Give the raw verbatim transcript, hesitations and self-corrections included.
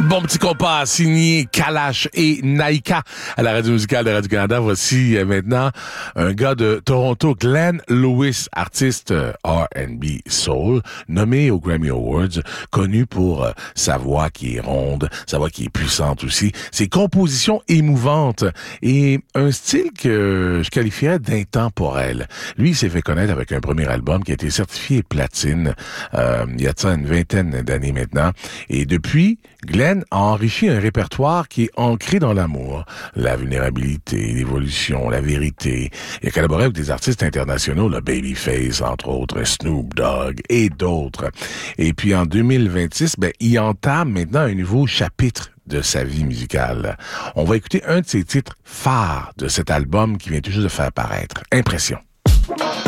Bon petit compas signé Kalash et Naika à la radio musicale de Radio-Canada. Voici euh, maintenant un gars de Toronto, Glenn Lewis, artiste euh, R and B soul, nommé aux Grammy Awards, connu pour euh, sa voix qui est ronde, sa voix qui est puissante aussi, ses compositions émouvantes et un style que je qualifierais d'intemporel. Lui, il s'est fait connaître avec un premier album qui a été certifié platine euh, il y a de ça une vingtaine d'années maintenant. Et depuis, Glenn a enrichi un répertoire qui est ancré dans l'amour, la vulnérabilité, l'évolution, la vérité. Il a collaboré avec des artistes internationaux, le Babyface, entre autres, Snoop Dogg et d'autres. Et puis en deux mille vingt-six, ben, il entame maintenant un nouveau chapitre de sa vie musicale. On va écouter un de ses titres phares de cet album qui vient tout juste de faire paraître. Impression.